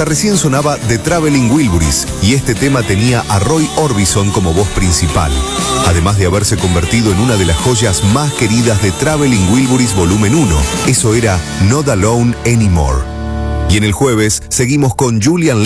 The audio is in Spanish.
Hasta recién sonaba The Traveling Wilburys y este tema tenía a Roy Orbison como voz principal, además de haberse convertido en una de las joyas más queridas de Traveling Wilburys Volumen 1. Eso era Not Alone Anymore. Y en el jueves seguimos con Julian